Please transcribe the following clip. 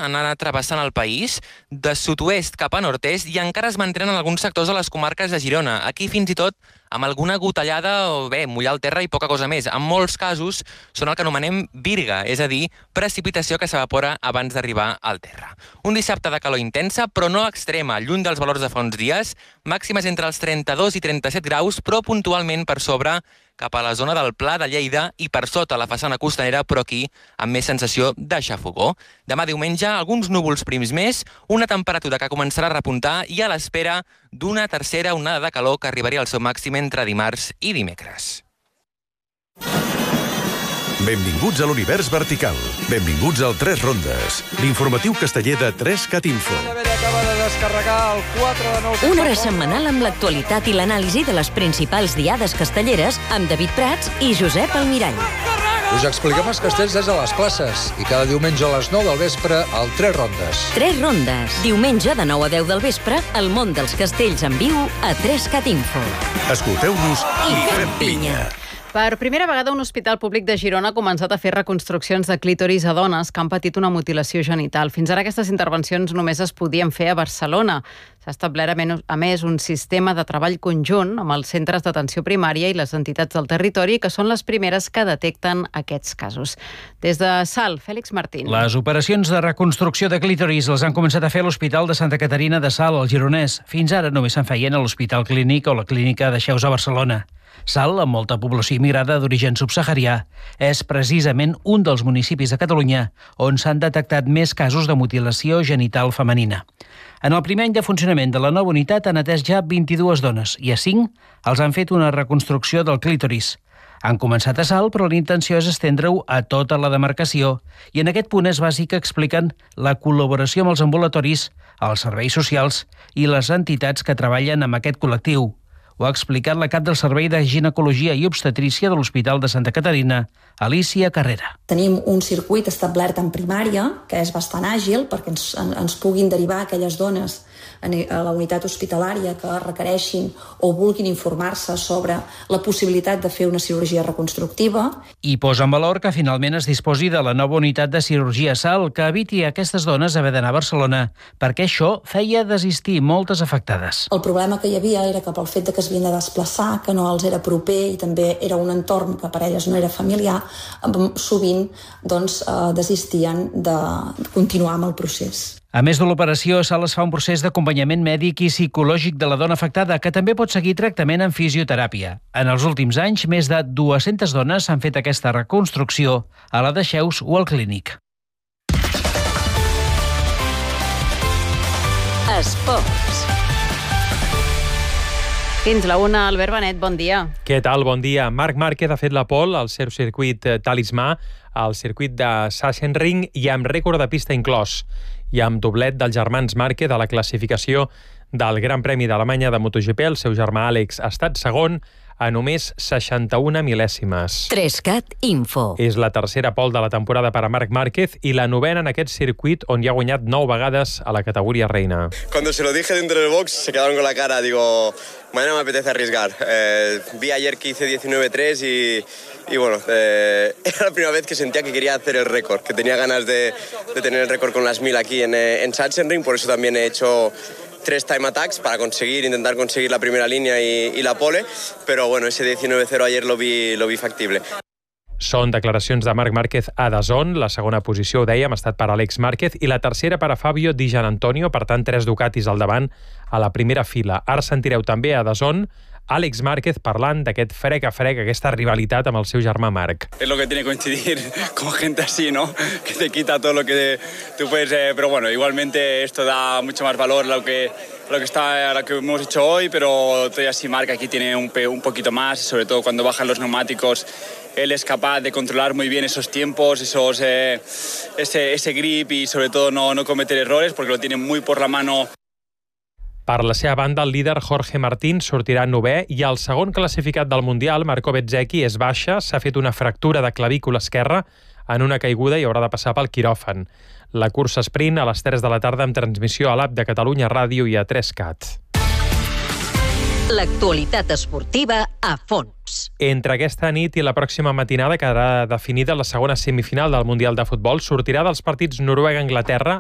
han anat travessant el país, de sud-oest cap a nord-est, i encara es mantenen en alguns sectors de les comarques de Girona. Aquí fins i tot amb alguna gotellada o mullar el terra i poca cosa més. En molts casos són el que anomenem virga, és a dir, precipitació que s'evapora abans d'arribar al terra. Un dissabte de calor intensa, però no extrema, lluny dels valors de fa uns dies, màximes entre els 32 i 37 graus, però puntualment per sobre cap a la zona del Pla de Lleida i per sota la façana costanera, però aquí amb més sensació de xafogó. Demà diumenge, alguns núvols prims més, una temperatura que començarà a repuntar i a l'espera d'una tercera onada de calor que arribaria al seu màxim entre dimarts i dimecres. Benvinguts a l'univers vertical. Benvinguts al 3 Rondes, l'informatiu casteller de 3CAT Info. Acaba de descarregar el 4 de 9... Una hora setmanal amb l'actualitat i l'anàlisi de les principals diades castelleres amb David Prats i Josep Almirall. Us expliquem els castells des de les classes i cada diumenge a les 9 del vespre al 3 Rondes. 3 Rondes. Diumenge de 9 a 10 del vespre, el món dels castells en viu a 3CAT Info. Escolteu-nos i fem pinya. Per primera vegada, un hospital públic de Girona ha començat a fer reconstruccions de clítoris a dones que han patit una mutilació genital. Fins ara aquestes intervencions només es podien fer a Barcelona. S'ha establert, a més, un sistema de treball conjunt amb els centres d'atenció primària i les entitats del territori, que són les primeres que detecten aquests casos. Des de Salt, Fèlix Martín. Les operacions de reconstrucció de clítoris les han començat a fer a l'Hospital de Santa Caterina de Salt, al Gironès. Fins ara només se'n feien a l'Hospital Clínic o la Clínica de Xeus a Barcelona. Salt, amb molta població immigrada d'origen subsaharià, és precisament un dels municipis de Catalunya on s'han detectat més casos de mutilació genital femenina. En el primer any de funcionament de la nova unitat han atès ja 22 dones i a 5 els han fet una reconstrucció del clítoris. Han començat a Salt, però la intenció és estendre-ho a tota la demarcació i en aquest punt és bàsic que expliquen la col·laboració amb els ambulatoris, els serveis socials i les entitats que treballen amb aquest col·lectiu. Ho ha explicat la cap del Servei de Ginecologia i Obstetrícia de l'Hospital de Santa Caterina, Alicia Carrera. Tenim un circuit establert en primària, que és bastant àgil, perquè ens puguin derivar aquelles dones a la unitat hospitalària que requereixin o vulguin informar-se sobre la possibilitat de fer una cirurgia reconstructiva. I posa en valor que finalment es disposi de la nova unitat de cirurgia Salt, que eviti a aquestes dones haver d'anar a Barcelona, perquè això feia desistir moltes afectades. El problema que hi havia era que pel fet de que es havien de desplaçar, que no els era proper i també era un entorn que per elles no era familiar, sovint desistien de continuar amb el procés. A més de l'operació, a Salt es fa un procés d'acompanyament mèdic i psicològic de la dona afectada, que també pot seguir tractament amb fisioteràpia. En els últims anys, més de 200 dones han fet aquesta reconstrucció a la de Xeus o al Clínic. Esports. Fins la una, Albert Benet, bon dia. Què tal? Bon dia. Marc Márquez ha fet la pole al seu circuit talismà, al circuit de Sachsenring, i amb rècord de pista inclòs, i amb doblet dels germans Márquez a la classificació del Gran Premi d'Alemanya de MotoGP. El seu germà Àlex ha estat segon a només 61 mil·lèsimes. 3CAT Info. És la tercera pole de la temporada per a Marc Márquez i la novena en aquest circuit on hi ha guanyat 9 vegades a la categoria reina. Cuando se lo dije dentro del box se quedaron con la cara, digo, mañana me apetece arriesgar. Vi ayer que hice 19.3 y bueno, era la primera vez que sentía que quería hacer el récord, que tenía ganas de tener el récord con las 1000 aquí en Sachsenring, por eso también he hecho 3 time attacks para intentar conseguir la primera línea y la pole, pero bueno, ese 19.0 ayer lo vi factible. Són declaracions de Marc Márquez a DAZN. La segona posició, ho dèiem, ha estat per Àlex Márquez i la tercera per a Fabio Di Gianantonio, per tant 3 Ducatis al davant a la primera fila. Ara sentireu també a DAZN Àlex Márquez parlant d'aquest frec a frec, aquesta rivalitat amb el seu germà Marc. Es lo que tiene que coincidir con gente así, ¿no? Que te quita todo lo que tú puedes... pero bueno, igualmente esto da mucho más valor a lo que hemos hecho hoy, pero todavía así Marc aquí tiene un poquito más, sobre todo cuando bajan los neumáticos. Él es capaz de controlar muy bien esos tiempos, ese grip y sobre todo no cometer errores porque lo tiene muy por la mano. Per la seva banda, el líder Jorge Martín sortirà 9è i el segon classificat del Mundial, Marco Bezzecchi, és baixa, s'ha fet una fractura de clavícula esquerra en una caiguda i haurà de passar pel quiròfan. La cursa sprint a les 3 de la tarda amb transmissió a l'app de Catalunya Ràdio i a 3CAT. L'actualitat esportiva a fons. Entre aquesta nit i la pròxima matinada quedarà definida la segona semifinal del Mundial de Futbol. Sortirà dels partits Noruega-Anglaterra